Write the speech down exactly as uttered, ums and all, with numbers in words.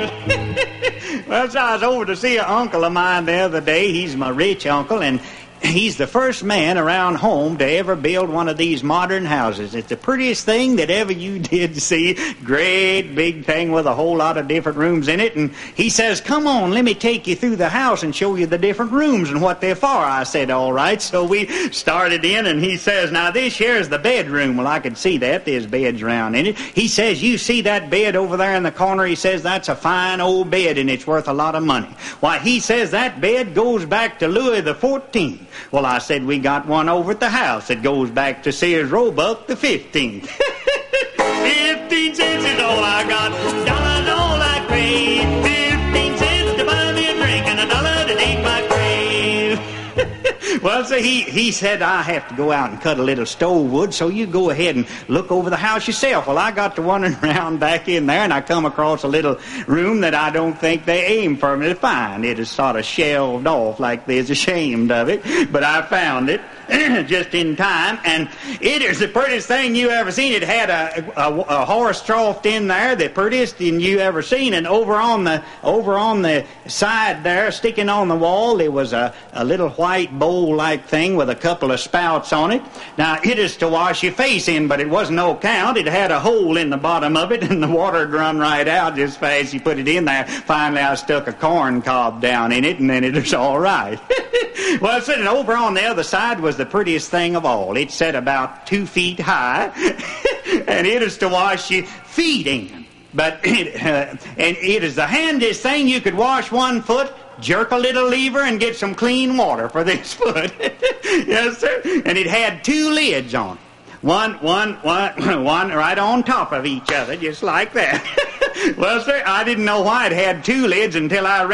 Well, so I was over to see an uncle of mine the other day. He's my rich uncle, and he's the first man around home to ever build one of these modern houses. It's the prettiest thing that ever you did see. Great big thing with a whole lot of different rooms in it. And he says, come on, let me take you through the house and show you the different rooms and what they're for. I said, all right. So we started in, and he says, now this here's the bedroom. Well, I could see that. There's beds around in it. He says, you see that bed over there in the corner? He says, that's a fine old bed, and it's worth a lot of money. Why, he says that bed goes back to Louis the fourteenth. Well, I said, we got one over at the house that goes back to Sears Roebuck the fifteenth. Fifteen cents is all I got, dollars all I crave. Fifteen cents to buy me a drink and a dollar to take my grave. Well, so he, he said, I have to go out and cut a little stove wood, so you go ahead and look over the house yourself. Well, I got to wandering around back in there, and I come across a little room that I don't think they aim for me to find. It is sort of shelved off like they's ashamed of it, but I found it just in time, and it is the prettiest thing you ever seen. It had a, a, a horse trough in there, the prettiest thing you ever seen, and over on the over on the side there, sticking on the wall, there was a, a little white bowl-like thing with a couple of spouts on it. Now, it is to wash your face in, but it wasn't no count. It had a hole in the bottom of it, and the water would run right out just fast you put it in there. Finally, I stuck a corn cob down in it, and then it was all right. Well, sitting over on the other side was the prettiest thing of all. It sat about two feet high, and it is to wash your feet in. But it, uh, and it is the handiest thing. You could wash one foot, jerk a little lever, and get some clean water for this foot. Yes, sir. And it had two lids on it. One, one, one, one right on top of each other, just like that. Well, sir, I didn't know why it had two lids until I read